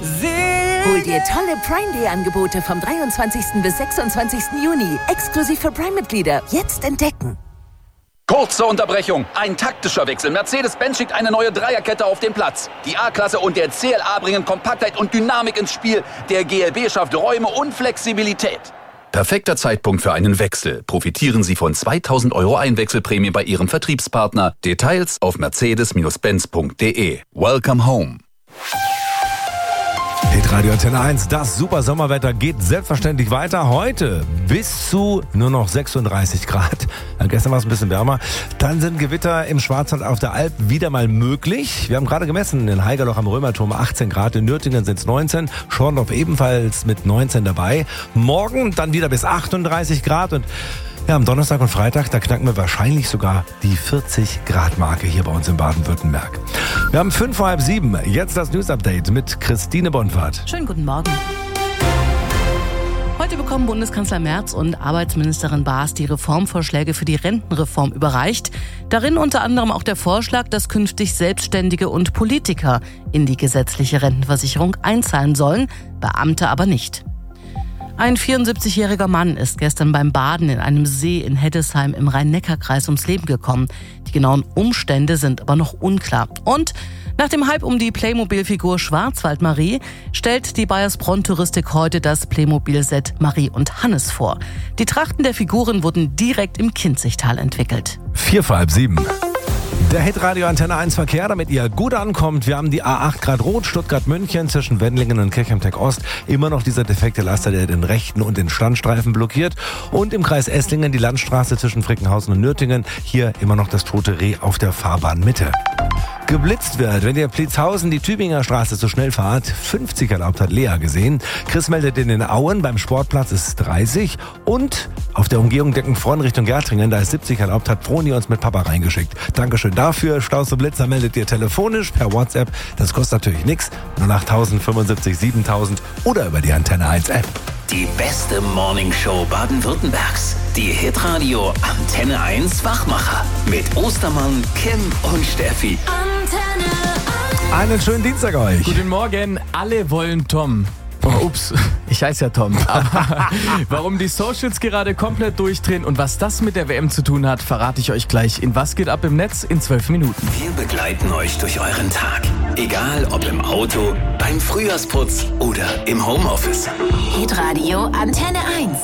Hol dir tolle Prime Day Angebote vom 23. bis 26. Juni. Exklusiv für Prime-Mitglieder. Jetzt entdecken. Kurze Unterbrechung. Ein taktischer Wechsel. Mercedes-Benz schickt eine neue Dreierkette auf den Platz. Die A-Klasse und der CLA bringen Kompaktheit und Dynamik ins Spiel. Der GLB schafft Räume und Flexibilität. Perfekter Zeitpunkt für einen Wechsel. Profitieren Sie von 2.000 € Einwechselprämie bei Ihrem Vertriebspartner. Details auf mercedes-benz.de. Welcome home. Hitradio Antenne 1, das super Sommerwetter geht selbstverständlich weiter. Heute bis zu nur noch 36 Grad. Gestern war es ein bisschen wärmer. Dann sind Gewitter im Schwarzwald auf der Alp wieder mal möglich. Wir haben gerade gemessen, in Haigerloch am Römerturm 18 Grad, in Nürtingen sind es 19, Schorndorf ebenfalls mit 19 dabei. Morgen dann wieder bis 38 Grad und ja, am Donnerstag und Freitag, da knacken wir wahrscheinlich sogar die 40-Grad-Marke hier bei uns in Baden-Württemberg. Wir haben 6:05. Jetzt das News-Update mit Christine Bonfahrt. Schönen guten Morgen. Heute bekommen Bundeskanzler Merz und Arbeitsministerin Baas die Reformvorschläge für die Rentenreform überreicht. Darin unter anderem auch der Vorschlag, dass künftig Selbstständige und Politiker in die gesetzliche Rentenversicherung einzahlen sollen, Beamte aber nicht. Ein 74-jähriger Mann ist gestern beim Baden in einem See in Heddesheim im Rhein-Neckar-Kreis ums Leben gekommen. Die genauen Umstände sind aber noch unklar. Und nach dem Hype um die Playmobil-Figur Schwarzwald-Marie stellt die Bayersbronn-Touristik heute das Playmobil-Set Marie und Hannes vor. Die Trachten der Figuren wurden direkt im Kinzigtal entwickelt. 6:45. Der Hitradio Antenne 1 Verkehr, damit ihr gut ankommt. Wir haben die A8 Grad Rot, Stuttgart-München zwischen Wendlingen und Kirchheim-Tech-Ost. Immer noch dieser defekte Laster, der den rechten und den Standstreifen blockiert. Und im Kreis Esslingen die Landstraße zwischen Frickenhausen und Nürtingen. Hier immer noch das tote Reh auf der Fahrbahnmitte. Geblitzt wird, wenn ihr Pliezhausen die Tübinger Straße so schnell fahrt. 50 erlaubt, hat Lea gesehen. Chris meldet in den Auen, beim Sportplatz ist 30. Und auf der Umgehung Deckenfronn Richtung Gärtringen, da ist 70 erlaubt, hat Froni uns mit Papa reingeschickt. Dankeschön dafür. Staus und Blitzer meldet ihr telefonisch per WhatsApp. Das kostet natürlich nichts. 08000 75 7000 oder über die Antenne 1 App. Die beste Morningshow Baden-Württembergs. Die Hitradio Antenne 1 Wachmacher. Mit Ostermann, Kim und Steffi. Antenne 1. Einen schönen Dienstag euch. Guten Morgen, alle wollen Tom. Oh, ups, ich heiße ja Tom. Aber warum die Socials gerade komplett durchdrehen und was das mit der WM zu tun hat, verrate ich euch gleich in Was geht ab im Netz in 12 Minuten. Wir begleiten euch durch euren Tag. Egal ob im Auto, beim Frühjahrsputz oder im Homeoffice. Hitradio Antenne 1.